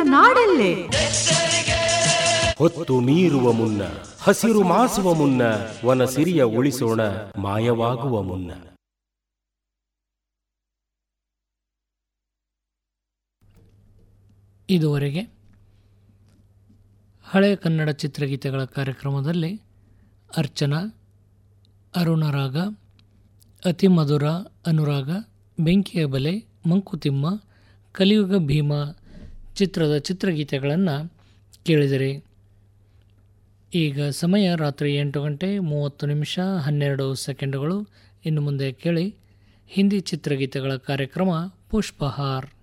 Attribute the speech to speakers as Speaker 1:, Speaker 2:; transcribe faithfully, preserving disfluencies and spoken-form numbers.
Speaker 1: ನಾಡೆಲ್ಲೇ.
Speaker 2: ಹೊತ್ತು ಮೀರುವ ಮುನ್ನ, ಹಸಿರು ಮಾಸುವ ಮುನ್ನ, ವನ ಸಿರಿಯ ಉಳಿಸೋಣ ಮಾಯವಾಗುವ ಮುನ್ನ.
Speaker 3: ಇದುವರೆಗೆ ಹಳೆಯ ಕನ್ನಡ ಚಿತ್ರಗೀತೆಗಳ ಕಾರ್ಯಕ್ರಮದಲ್ಲಿ ಅರ್ಚನಾ, ಅರುಣರಾಗ, ಅತಿಮಧುರ ಅನುರಾಗ, ಬೆಂಕಿಯ ಬಲೆ, ಮಂಕುತಿಮ್ಮ, ಕಲಿಯುಗ ಭೀಮ ಚಿತ್ರದ ಚಿತ್ರಗೀತೆಗಳನ್ನು ಕೇಳಿದರೆ. ಈಗ ಸಮಯ ರಾತ್ರಿ ಎಂಟು ಗಂಟೆ ಮೂವತ್ತು ನಿಮಿಷ ಹನ್ನೆರಡು ಸೆಕೆಂಡುಗಳು. ಇನ್ನು ಮುಂದೆ ಕೇಳಿ ಹಿಂದಿ ಚಿತ್ರಗೀತೆಗಳ ಕಾರ್ಯಕ್ರಮ ಪುಷ್ಪಹಾರ್.